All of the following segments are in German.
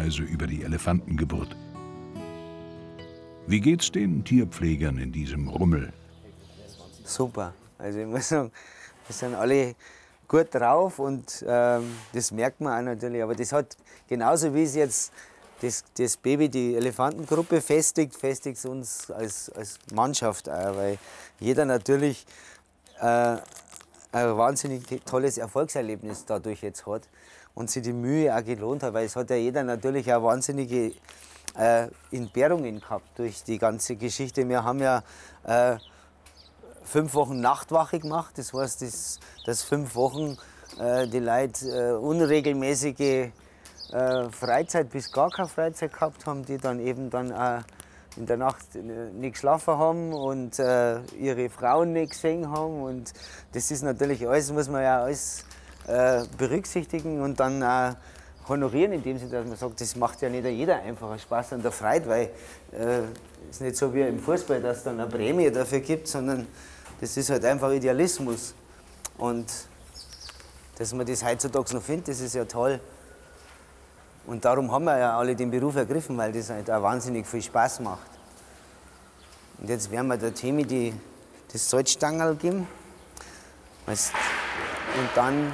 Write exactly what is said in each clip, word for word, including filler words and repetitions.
Hinweise über die Elefantengeburt. Wie geht's den Tierpflegern in diesem Rummel? Super. Also ich muss sagen, wir sind alle gut drauf und ähm, das merkt man auch natürlich. Aber das hat, genauso wie es jetzt das, das Baby die Elefantengruppe festigt, festigt es uns als, als Mannschaft auch, weil jeder natürlich äh, ein wahnsinnig tolles Erfolgserlebnis dadurch jetzt hat und sich die Mühe auch gelohnt hat, weil es hat ja jeder natürlich auch wahnsinnige äh, Entbehrungen gehabt durch die ganze Geschichte. Wir haben ja äh, fünf Wochen Nachtwache gemacht, das heißt, dass, dass fünf Wochen äh, die Leute äh, unregelmäßige äh, Freizeit bis gar keine Freizeit gehabt haben, die dann eben dann auch in der Nacht nicht geschlafen haben und äh, ihre Frauen nicht gesehen haben. Und das ist natürlich alles, muss man ja alles äh, berücksichtigen und dann auch honorieren, indem sie, dass man sagt, das macht ja nicht jeder einfach Spaß an der Freude, weil es äh, ist nicht so wie im Fußball, dass es dann eine Prämie dafür gibt, sondern das ist halt einfach Idealismus. Und dass man das heutzutage noch findet, das ist ja toll. Und darum haben wir ja alle den Beruf ergriffen, weil das halt auch wahnsinnig viel Spaß macht. Und jetzt werden wir der Temi die, das Salzstangerl geben. Und dann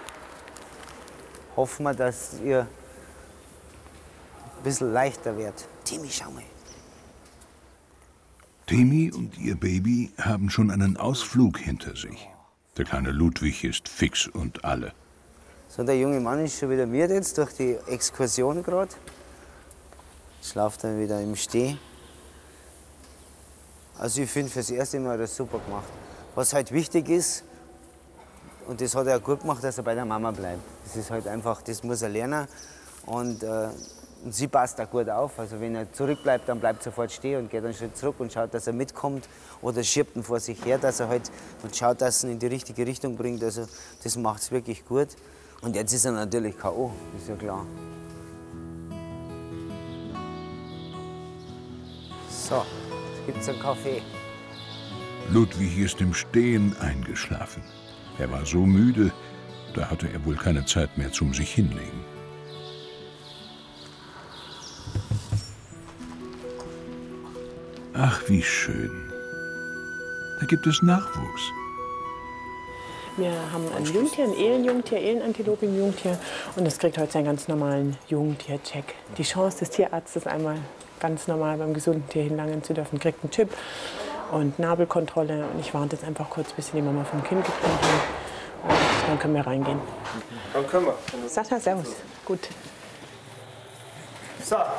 hoffen wir, dass ihr ein bisschen leichter wird. Temi, schau mal. Temi und ihr Baby haben schon einen Ausflug hinter sich. Der kleine Ludwig ist fix und alle. So, der junge Mann ist schon wieder müde jetzt durch die Exkursion gerade. Schlaft dann wieder im Steh. Also ich finde, fürs erste Mal hat er das super gemacht. Was halt wichtig ist, und das hat er gut gemacht, dass er bei der Mama bleibt. Das ist halt einfach, das muss er lernen. Und, äh, und sie passt auch gut auf. Also wenn er zurückbleibt, dann bleibt er sofort stehen und geht einen Schritt zurück und schaut, dass er mitkommt. Oder schiebt ihn vor sich her, dass er halt und schaut, dass er ihn in die richtige Richtung bringt. Also das macht es wirklich gut. Und jetzt ist er natürlich K O, ist ja klar. So, jetzt gibt's einen Kaffee. Ludwig ist im Stehen eingeschlafen. Er war so müde, da hatte er wohl keine Zeit mehr zum sich hinlegen. Ach, wie schön. Da gibt es Nachwuchs. Wir haben ein Jungtier, ein Elenjungtier, Elenantilope im Jungtier. Und das kriegt heute seinen ganz normalen Jungtiercheck. Die Chance des Tierarztes, einmal ganz normal beim gesunden Tier hinlangen zu dürfen, kriegt einen Chip und Nabelkontrolle. Und ich warte jetzt einfach kurz, bis sie die Mama vom Kind getrennt haben. Und dann können wir reingehen. Dann können wir. Sascha, servus. Gut. So.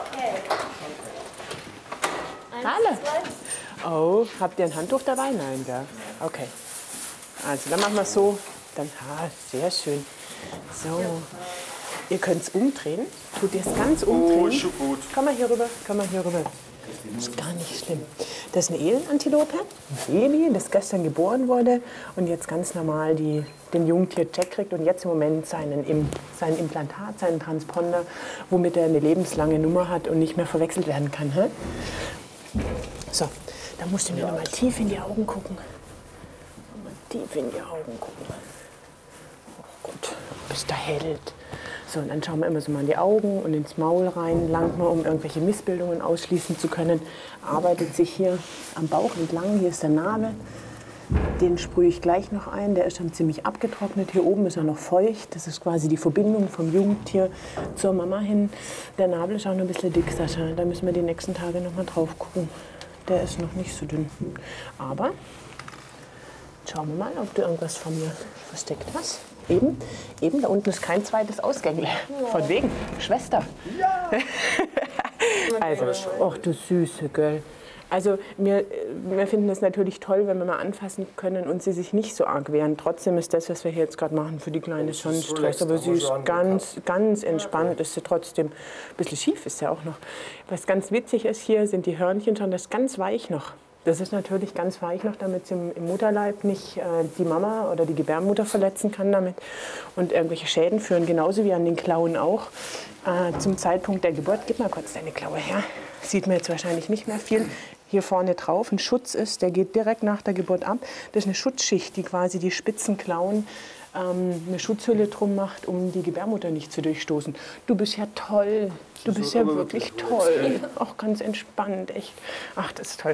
Alle. Oh, habt ihr ein Handtuch dabei? Nein, ja. Okay. Also, dann machen wir es so. Dann, ah, sehr schön. So. Ihr könnt es umdrehen. Tut ihr es ganz umdrehen? Oh, schon gut. Komm mal hier rüber. Komm mal hier rüber. Das ist gar nicht schlimm. Das ist eine Elenantilope, ein Baby, das gestern geboren wurde und jetzt ganz normal die, den Jungtier-Check kriegt und jetzt im Moment seinen, Im, sein Implantat, seinen Transponder, womit er eine lebenslange Nummer hat und nicht mehr verwechselt werden kann. Hä? So, da musst du mir noch mal tief in die Augen gucken. Mal tief in die Augen gucken. Oh gut, du bist der Held. So, und dann schauen wir immer so mal in die Augen und ins Maul rein, langt mal, um irgendwelche Missbildungen ausschließen zu können. Arbeitet sich hier am Bauch entlang, hier ist der Nabel. Den sprühe ich gleich noch ein, der ist schon ziemlich abgetrocknet. Hier oben ist er noch feucht, das ist quasi die Verbindung vom Jungtier zur Mama hin. Der Nabel ist auch noch ein bisschen dick, Sascha, da müssen wir die nächsten Tage noch mal drauf gucken. Der ist noch nicht so dünn. Aber schauen wir mal, ob du irgendwas von mir versteckt hast. Eben, eben, da unten ist kein zweites Ausgängle. Von wegen, Schwester. Ja. Also, ach du süße Girl. Also, wir, wir finden es natürlich toll, wenn wir mal anfassen können und sie sich nicht so arg wehren. Trotzdem ist das, was wir hier jetzt gerade machen, für die Kleine schon Stress. Aber sie ist ganz, ganz entspannt. Ist sie trotzdem ein bisschen schief, ist ja auch noch. Was ganz witzig ist hier, sind die Hörnchen schon, das ist ganz weich noch. Das ist natürlich ganz weich noch, damit sie im, im Mutterleib nicht äh, die Mama oder die Gebärmutter verletzen kann damit und irgendwelche Schäden führen, genauso wie an den Klauen auch. Äh, zum Zeitpunkt der Geburt, gib mal kurz deine Klaue her, sieht man jetzt wahrscheinlich nicht mehr viel. Hier vorne drauf ein Schutz ist, der geht direkt nach der Geburt ab. Das ist eine Schutzschicht, die quasi die spitzen Klauen ähm, eine Schutzhülle drum macht, um die Gebärmutter nicht zu durchstoßen. Du bist ja toll. Du bist ja wirklich toll. Auch ganz entspannt, echt. Ach, das ist toll.